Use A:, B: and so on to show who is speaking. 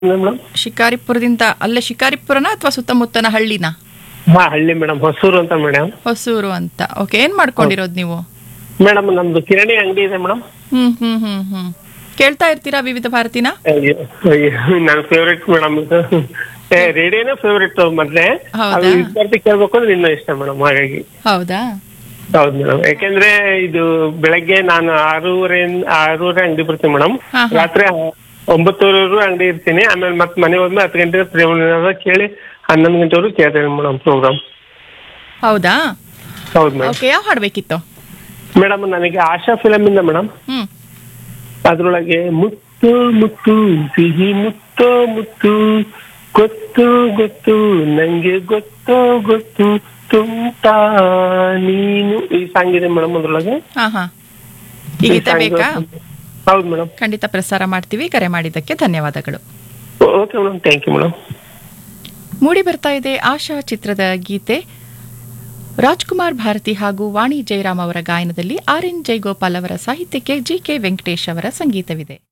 A: Madam.
B: ಶಿಕಾರಿಪುರದಿಂದ ಅಲ್ಲೇ ಶಿಕಾರಿಪುರನ ಅಥವಾ ಸುತ್ತಮುತ್ತನ ಹಳ್ಳಿನ?
A: ಹಾ, ಹಳ್ಳಿ ಮೇಡಮ್, ಹೊಸೂರು ಅಂತ ಮೇಡಮ್.
B: ಹೊಸೂರು ಅಂತ. ಓಕೆ, ಏನ್ ಮಾಡ್ಕೊಂಡಿರೋದು ನೀವು?
A: ಮೇಡಮ್ ನಮ್ದು ಕಿರಾಣಿ ಅಂಗಡಿ ಇದೆ ಮೇಡಮ್.
B: ಕೇಳ್ತಾ ಇರ್ತೀರಾ ವಿವಿಧ ಭಾರತಿನ?
A: ನನ್ನ ಫೇವ್ರೇಟ್ ಮೇಡಮ್ ಇದು. ರೇಡಿಯೋನೇ ಫೇವ್ರೇಟ್ ಮೊದ್ಲೇ.
B: ಹೌದಾ?
A: ಅದು ವಿದ್ಯಾರ್ಥಿ ಕೇಳ್ಬೇಕು ಅಂದ್ರೆ ಇನ್ನೂ ಇಷ್ಟ ಮೇಡಮ್, ಹಾಗಾಗಿ.
B: ಹೌದಾ?
A: ಹೌದು ಮೇಡಮ್. ಯಾಕೆಂದ್ರೆ ಇದು ಬೆಳಗ್ಗೆ ನಾನು 6:30 ಅಂಗಡಿ ಬರ್ತೀನಿ ಮೇಡಮ್.
B: ಹಾ, ಹಾ.
A: ರಾತ್ರಿ 9:00 ಅಂಗಡಿ ಇರ್ತೀನಿ. ಆಮೇಲೆ ಮತ್ತೆ ಮನೆ ಹೋದ್ಮೇಲೆ 10 ಗಂಟೆಗೆ ಪ್ರೇಮ ಕೇಳಿ 11 ಗಂಟೆವರೆಗೂ ಕೇಳ್ತೇನೆ ಮೇಡಮ್ ಪ್ರೋಗ್ರಾಮ್.
B: ಹೌದಾ?
A: ಹೌದು ಮೇಡಮ್.
B: ಓಕೆ, ಯಾವ ಹಾಡ್ಬೇಕಿತ್ತು?
A: ಮೇಡಮ್ ನನಗೆ ಆಶಾ ಫಿಲಮ್ ಇಂದ ಮೇಡಮ್, ಅದ್ರೊಳಗೆ ಮುತ್ತು ಮುತ್ತು ಸಿಹಿ ಮುತ್ತು ಮುತ್ತು ಗೊತ್ತು ಗೊತ್ತು ನಂಗೆ ಗೊತ್ತು ಗೊತ್ತು ತುಂಟ ನೀನು, ಈ ಸಾಂಗ್ ಇದೆ ಮೇಡಮ್ ಅದ್ರೊಳಗೆ.
B: ಹಾ ಹಾ, ಈ ಗೀತೆ ಬೇಕಾ?
A: ಹೌದು ಮೇಡಮ್.
B: ಖಂಡಿತ ಪ್ರಸಾರ ಮಾಡ್ತೀವಿ. ಕರೆ ಮಾಡಿದ್ದಕ್ಕೆ ಧನ್ಯವಾದಗಳು.
A: Okay madam, thank you madam.
B: ಮೂಡಿ ಬರ್ತಾ ಇದೆ ಆಶಾ ಚಿತ್ರದ ಗೀತೆ. ರಾಜ್ಕುಮಾರ್ ಭಾರತಿ ಹಾಗೂ ವಾಣಿ ಜಯರಾಮ್ ಅವರ ಗಾಯನದಲ್ಲಿ RN ಜಯಗೋಪಾಲ್ ಅವರ ಸಾಹಿತ್ಯಕ್ಕೆ GK ವೆಂಕಟೇಶ್ ಅವರ ಸಂಗೀತವಿದೆ.